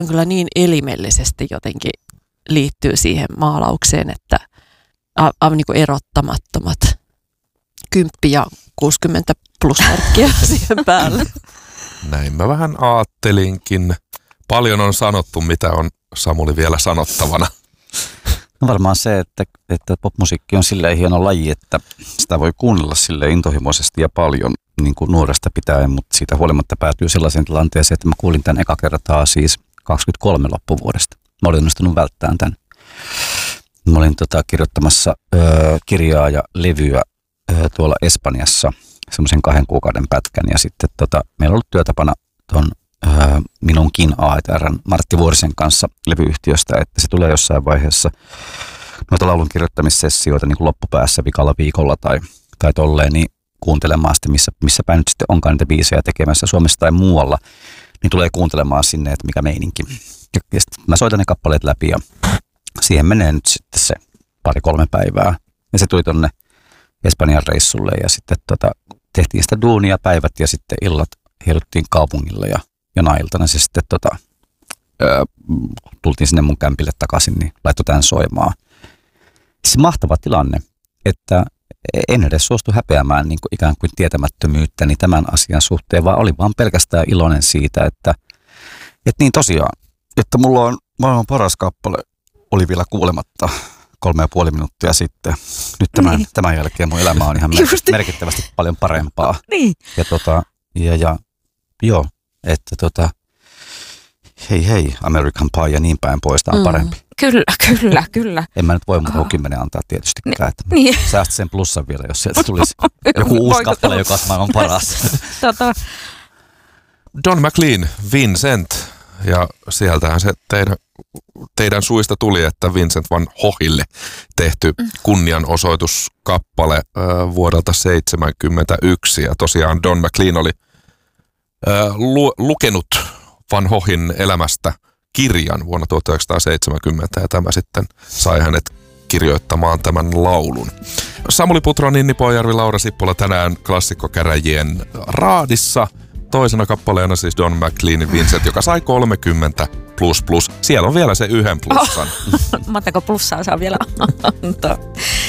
kyllä niin elimellisesti jotenkin liittyy siihen maalaukseen, että aivan niin kuin erottamattomat 10 ja 60 plusmerkkiä siihen päälle. Näin mä vähän aattelinkin. Paljon on sanottu, mitä on Samuli vielä sanottavana. No varmaan se, että popmusiikki on silleen hieno laji, että sitä voi kuunnella silleen intohimoisesti ja paljon niin kuin nuoresta pitäen, mutta siitä huolimatta päätyy sellaiseen tilanteeseen, että mä kuulin tämän eka kertaa siis 23 loppuvuodesta. Mä olin onnistunut välttämään tämän. Mä olin kirjoittamassa kirjaa ja levyä tuolla Espanjassa semmoisen 2 kuukauden pätkän ja sitten meillä on ollut työtapana tuon minunkin AETR:n Martti Vuorisen kanssa levyyhtiöstä, että se tulee jossain vaiheessa noita laulun kirjoittamissessioita niin kuin loppupäässä vikalla viikolla tai tolleen, niin kuuntelemaan sitten, missä päin nyt sitten onkaan niitä biisejä tekemässä Suomessa tai muualla, niin tulee kuuntelemaan sinne, että mikä meininki. Ja sitten mä soitan ne kappaleet läpi ja siihen menee nyt sitten se 2-3 päivää. Ja se tuli tonne Espanjan reissulle ja sitten tehtiin sitä duunia päivät ja sitten illat heiluttiin kaupungilla ja jonain-iltana se sitten tultiin sinne mun kämpille takaisin, niin laittoi tämän soimaan. Se mahtava tilanne, että en edes suostu häpeämään niin kuin ikään kuin tietämättömyyttäni tämän asian suhteen, vaan oli vaan pelkästään iloinen siitä, että niin tosiaan, että mulla on maailman paras kappale, oli vielä kuulematta 3,5 minuuttia sitten. Nyt tämän jälkeen mun elämä on ihan merkittävästi paljon parempaa. Niin. Ja joo, että hei, American Pie ja niin päin pois, tämä on parempi. Kyllä. En mä nyt voi muuta kuin 10 antaa tietysti. Niin. Säästä sen plussan vielä, jos sieltä tulisi joku uusi kappale, joka on paras. Don McLean, Vincent, ja sieltähän se teidän suista tuli, että Vincent van Goghille tehty kunnianosoituskappale vuodelta 1971, ja tosiaan Don McLean oli lukenut Van Goghin elämästä kirjan vuonna 1970, ja tämä sitten sai hänet kirjoittamaan tämän laulun. Samuli Putro, Ninni Pojärvi, Laura Sippola tänään klassikkokäräjien raadissa. Toisena kappaleena siis Don McLeanin Vincent, joka sai 30++. Siellä on vielä se 1 plussan. Montako plussaa saa vielä antaa?